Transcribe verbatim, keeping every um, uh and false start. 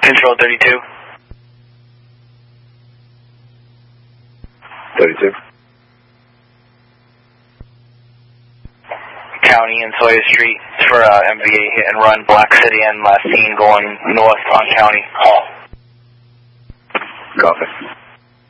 Control thirty-two. thirty-two. County and Sawyer Street for uh, M V A hit and run, Black City and last seen going north on County. Copy.